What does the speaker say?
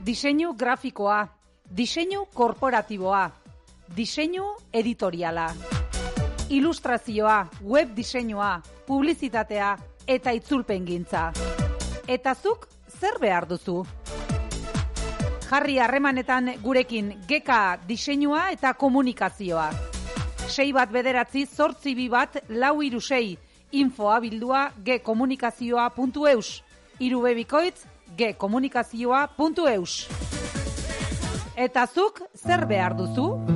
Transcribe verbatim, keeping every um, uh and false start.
Diseinu grafikoa, diseinu korporatiboa, diseinu editoriala, ilustrazioa, web diseinua, publizitatea eta itzulpengintza. Eta zuk zer behar duzu? Jarri harremanetan gurekin Geka diseinua eta komunikazioa. Sei bat bederatzi zortzi bi bat lau hiru sei infoa bildua gekomunikazioa puntu eus. Hiru bebikoitz gekomunikazioa puntu eus. Eta zuk zer behar duzu?